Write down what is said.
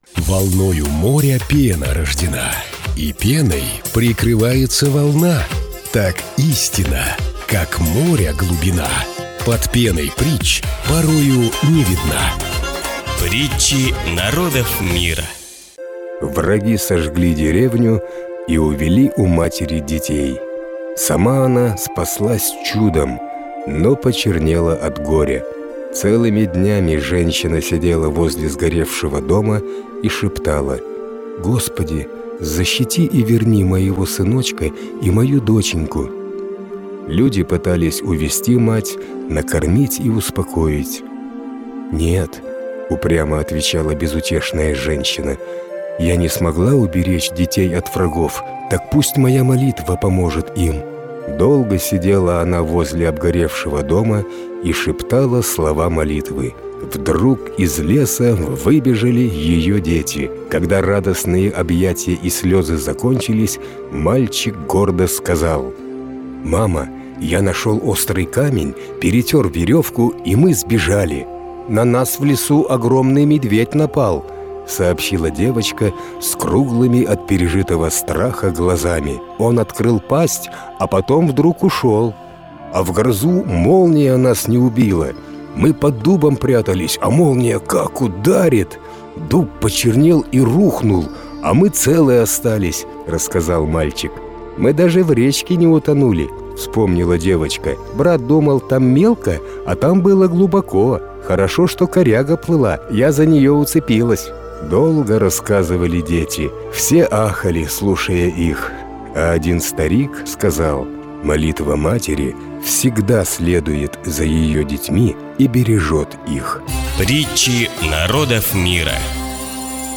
Волною моря пена рождена, и пеной прикрывается волна. Так истина, как моря глубина, под пеной притч порою не видна. Притчи народов мира. Враги сожгли деревню и увели у матери детей. Сама она спаслась чудом, но почернела от горя. Целыми днями женщина сидела возле сгоревшего дома и шептала: «Господи, защити и верни моего сыночка и мою доченьку». Люди пытались увести мать, накормить и успокоить. «Нет», — упрямо отвечала безутешная женщина, — «я не смогла уберечь детей от врагов, так пусть моя молитва поможет им». Долго сидела она возле обгоревшего дома и шептала слова молитвы. Вдруг из леса выбежали ее дети. Когда радостные объятия и слезы закончились, мальчик гордо сказал: «Мама, я нашел острый камень, перетер веревку, и мы сбежали. На нас в лесу огромный медведь напал», — сообщила девочка с круглыми от пережитого страха глазами. «Он открыл пасть, а потом вдруг ушел. А в грозу молния нас не убила. Мы под дубом прятались, а молния как ударит! Дуб почернел и рухнул, а мы целые остались», — рассказал мальчик. «Мы даже в речке не утонули», — вспомнила девочка. «Брат думал, там мелко, а там было глубоко. Хорошо, что коряга плыла, я за нее уцепилась». Долго рассказывали дети, все ахали, слушая их. А один старик сказал: «Молитва матери всегда следует за ее детьми и бережет их». Притчи народов мира.